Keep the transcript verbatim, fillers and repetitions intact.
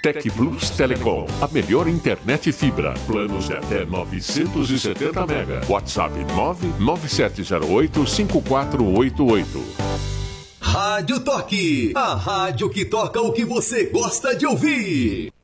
Tec Plus Telecom, a melhor internet fibra. Planos de até novecentos e setenta mega. WhatsApp nove nove sete zero oito cinco quatro oito oito. Rádio Toque, a rádio que toca o que você gosta de ouvir.